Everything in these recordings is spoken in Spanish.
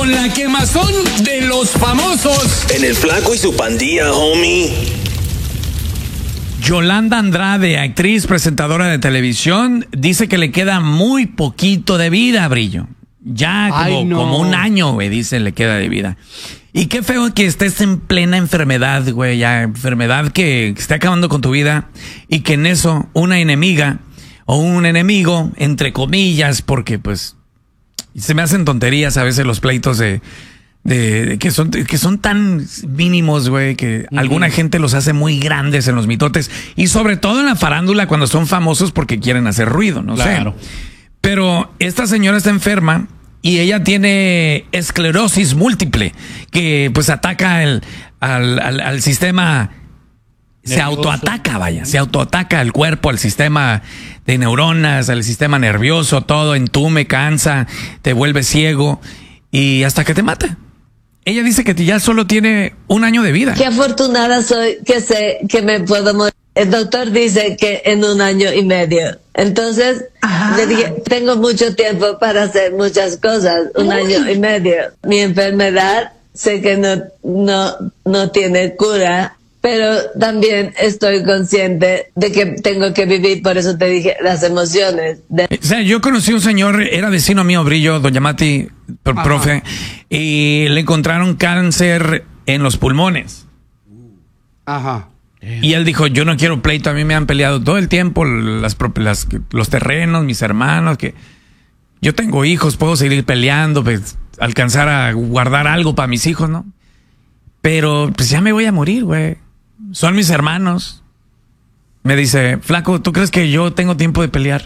con la quemazón de los famosos. En el Flaco y su pandilla, homie. Yolanda Andrade, actriz, presentadora de televisión, dice que le queda muy poquito de vida, Brillo. Ya como un año, güey, dice, le queda de vida. Y qué feo que estés en plena enfermedad, güey, ya enfermedad que esté acabando con tu vida y que en eso una enemiga o un enemigo, entre comillas, porque pues se me hacen tonterías a veces los pleitos de que son tan mínimos, güey, que alguna gente los hace muy grandes en los mitotes y sobre todo en la farándula cuando son famosos porque quieren hacer ruido, no sé. Pero esta señora está enferma y ella tiene esclerosis múltiple que pues ataca al sistema. Se autoataca, vaya, se autoataca al cuerpo, al sistema de neuronas, al sistema nervioso, todo entume, cansa, te vuelve ciego y hasta que te mata. Ella dice que ya solo tiene un año de vida. Qué afortunada soy que sé que me puedo morir. El doctor dice que en 1 año y medio. Entonces le dije, tengo mucho tiempo para hacer muchas cosas, 1 año y medio. Mi enfermedad sé que no tiene cura. Pero también estoy consciente de que tengo que vivir, por eso te dije, las emociones. O sea, yo conocí a un señor, era vecino mío, Brillo, don Yamati, profe, y le encontraron cáncer en los pulmones. Ajá. Y él dijo, yo no quiero pleito, a mí me han peleado todo el tiempo los terrenos, mis hermanos, que yo tengo hijos, puedo seguir peleando, pues, alcanzar a guardar algo para mis hijos, ¿no? Pero pues ya me voy a morir, güey. Son mis hermanos. Me dice, Flaco, ¿tú crees que yo tengo tiempo de pelear?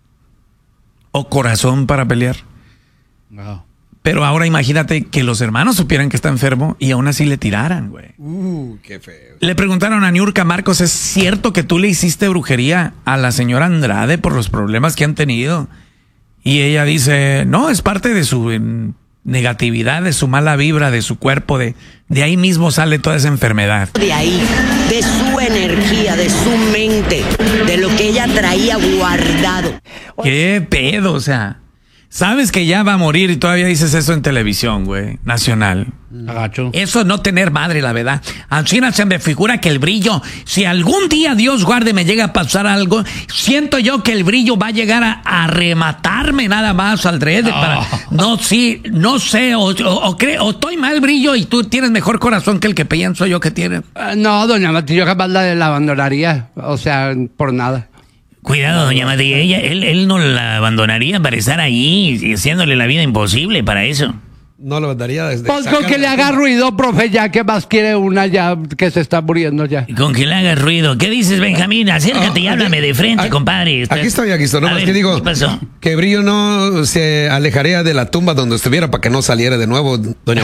¿O corazón para pelear? Wow. Pero ahora imagínate que los hermanos supieran que está enfermo y aún así le tiraran, güey. Qué feo. Le preguntaron a Niurka Marcos, ¿es cierto que tú le hiciste brujería a la señora Andrade por los problemas que han tenido? Y ella dice, no, es parte de su negatividad, de su mala vibra, de su cuerpo, de ahí mismo sale toda esa enfermedad. De ahí, de su energía, de su mente, de lo que ella traía guardado. ¿Qué pedo? O sea, sabes que ya va a morir y todavía dices eso en televisión, güey, nacional. Agacho. Eso no tener madre, la verdad. Así se me figura que el Brillo, si algún día Dios guarde me llega a pasar algo, siento yo que el Brillo va a llegar a rematarme nada más alrededor. No sé, o estoy mal, Brillo, y tú tienes mejor corazón que el que pienso yo que tienes. No, doña Mati, yo capaz la abandonaría, o sea, por nada. Cuidado, doña Mati, él no la abandonaría para estar ahí y haciéndole la vida imposible para eso. No lo daría desde. Pues con que le haga ruido, profe, ya que más quiere una ya que se está muriendo ya. Con que le haga ruido. ¿Qué dices, Benjamín? Acércate y háblame de frente, compadre. Aquí estoy. No más que digo. ¿Qué pasó? Que Brillo no se alejaría de la tumba donde estuviera para que no saliera de nuevo, doña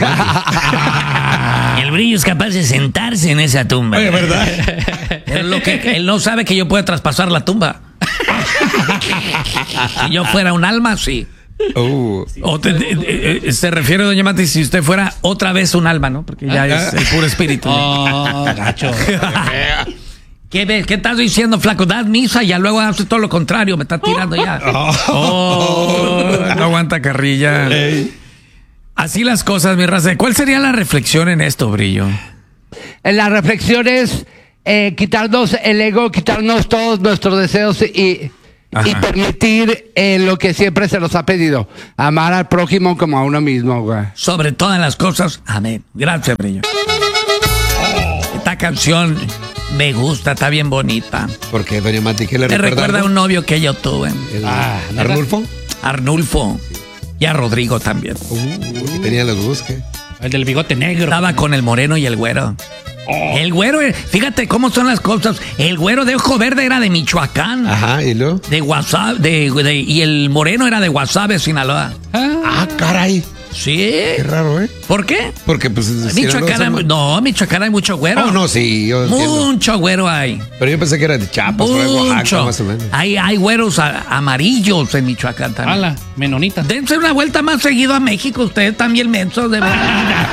Mati. El Brillo es capaz de sentarse en esa tumba. Oye, ¿verdad? Pero él no sabe que yo puedo traspasar la tumba. Si yo fuera un alma, sí. Se refiere, doña Mati, si usted fuera otra vez un alma, ¿no? Porque ya es el puro espíritu. Gacho. ¿Qué estás diciendo, Flaco? Das misa y ya luego haces todo lo contrario. Me estás tirando ya. No aguanta carrilla. Así las cosas, mi raza. ¿Cuál sería la reflexión en esto, Brillo? La reflexión es quitarnos el ego, quitarnos todos nuestros deseos y permitir lo que siempre se nos ha pedido. Amar al prójimo como a uno mismo, güey. Sobre todas las cosas, amén. Gracias, Brillo. Esta canción me gusta, está bien bonita. ¿Por qué, doña Mati? ¿Qué le Me recuerda? recuerda a un novio que yo tuve. ¿Arnulfo? Arnulfo. Y a Rodrigo también. Tenía los busques. El del bigote negro. Estaba con el moreno y el güero. El güero, fíjate cómo son las cosas. El güero de ojo verde era de Michoacán. Ajá, ¿y luego? De Guasave, y el moreno era de Guasave, Sinaloa. Ah, caray. Sí. Qué raro, ¿eh? ¿Por qué? Porque pues Michoacán hay mucho güero. Oh, no, sí, yo entiendo. Mucho güero hay. Pero yo pensé que era de Chiapas o de Oaxaca, más o menos. Hay güeros amarillos en Michoacán también. Ala, menonita. Dense una vuelta más seguido a México, ustedes también mensos, de verdad.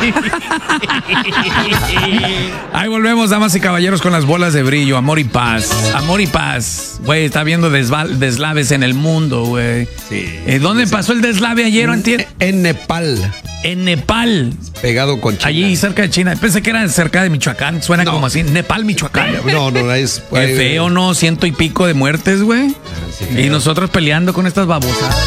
Ahí volvemos, damas y caballeros, con las bolas de Brillo. Amor y paz. Amor y paz. Güey, está habiendo deslaves en el mundo, güey. Sí. ¿Dónde pasó el deslave ayer? En Nepal. Nepal. En Nepal. Pegado con China. Allí cerca de China. Pensé que era cerca de Michoacán. Suena como así. Nepal, Michoacán. No, es... Qué feo, ¿no? 100 y pico de muertes, güey. Sí, y nosotros peleando con estas babosadas.